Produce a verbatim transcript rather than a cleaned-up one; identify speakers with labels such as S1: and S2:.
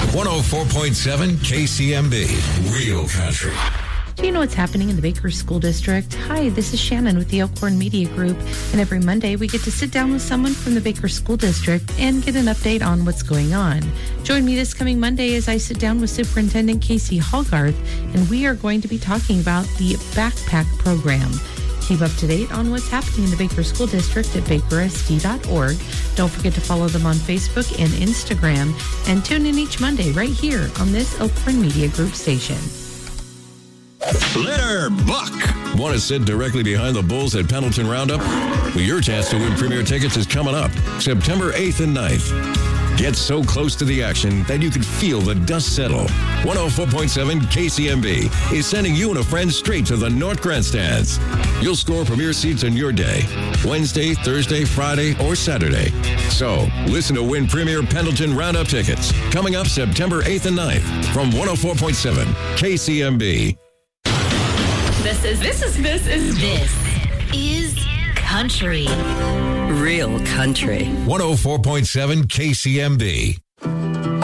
S1: one oh four point seven K C M B, Real Country.
S2: Do you know what's happening in the Baker School District? Hi, this is Shannon with the Elkhorn Media Group, and every Monday we get to sit down with someone from the Baker School District and get an update on what's going on. Join me this coming Monday as I sit down with Superintendent Casey Hallgarth, and we are going to be talking about the Backpack Program. Keep up to date on what's happening in the Baker School District at baker s d dot org. Don't forget to follow them on Facebook and Instagram, and tune in each Monday right here on this Elkhorn Media Group station.
S1: Letter Buck. Want to sit directly behind the Bulls at Pendleton Roundup? Well, your chance to win premier tickets is coming up September eighth and ninth. Get so close to the action that you can feel the dust settle. one oh four point seven K C M B is sending you and a friend straight to the North Grandstands. You'll score premier seats on your day, Wednesday, Thursday, Friday, or Saturday. So, listen to win premier Pendleton Roundup tickets. Coming up September eighth and ninth from one oh four point seven K C M B.
S3: This is, this is, this is, this is country. Real country.
S1: one oh four point seven K C M B.